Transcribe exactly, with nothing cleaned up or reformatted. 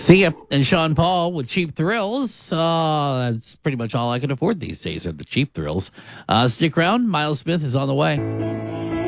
See ya. And Sean Paul with Cheap Thrills. Uh, that's pretty much all I can afford these days are the cheap thrills. Uh, stick around. Miles Smith is on the way.